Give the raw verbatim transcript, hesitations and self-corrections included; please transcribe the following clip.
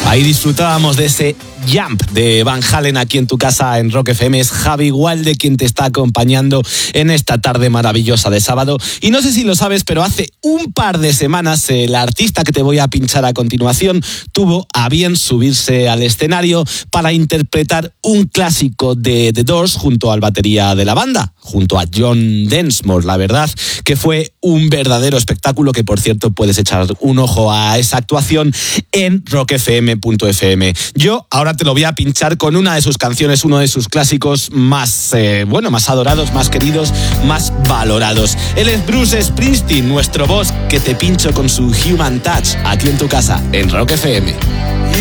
Ahí disfrutábamos de ese Jump de Van Halen aquí en tu casa en Rock F M. Es Javi Walde quien te está acompañando en esta tarde maravillosa de sábado. Y no sé si lo sabes, pero hace un par de semanas el artista que te voy a pinchar a continuación tuvo a bien subirse al escenario para interpretar un clásico de The Doors junto al batería de la banda, junto a John Densmore. La verdad que fue un verdadero espectáculo, que por cierto puedes echar un ojo a esa actuación en rock f m punto f m. Yo ahora te lo voy a pinchar con una de sus canciones, uno de sus clásicos más, eh, bueno, más adorados, más queridos, más valorados. Él es Bruce Springsteen, nuestro boss, que te pincho con su Human Touch aquí en tu casa en Rock F M.